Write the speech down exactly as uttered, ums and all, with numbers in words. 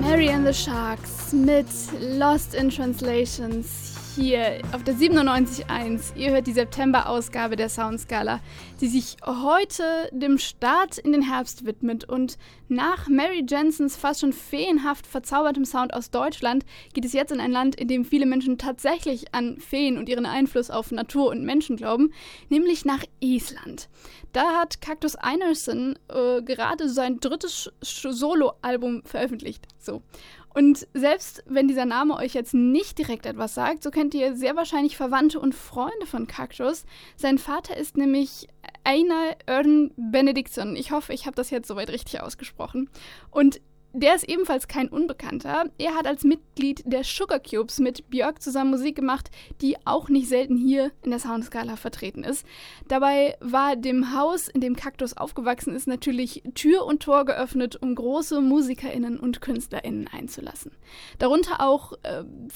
Mary and the Sharks mit Lost in Translations hier auf der siebenundneunzig Komma eins. Ihr hört die September-Ausgabe der Soundskala, die sich heute dem Start in den Herbst widmet. Und nach Mary Jensens fast schon feenhaft verzaubertem Sound aus Deutschland geht es jetzt in ein Land, in dem viele Menschen tatsächlich an Feen und ihren Einfluss auf Natur und Menschen glauben, nämlich nach Island. Da hat Cactus Einarsson äh, gerade sein drittes Sch- Solo-Album veröffentlicht. So. Und selbst wenn dieser Name euch jetzt nicht direkt etwas sagt, so kennt ihr sehr wahrscheinlich Verwandte und Freunde von Cactus. Sein Vater ist nämlich Einar Örn Benediktsson. Ich hoffe, ich habe das jetzt soweit richtig ausgesprochen. Und der ist ebenfalls kein Unbekannter. Er hat als Mitglied der Sugar Cubes mit Björk zusammen Musik gemacht, die auch nicht selten hier in der Soundskala vertreten ist. Dabei war dem Haus, in dem Cactus aufgewachsen ist, natürlich Tür und Tor geöffnet, um große MusikerInnen und KünstlerInnen einzulassen. Darunter auch äh,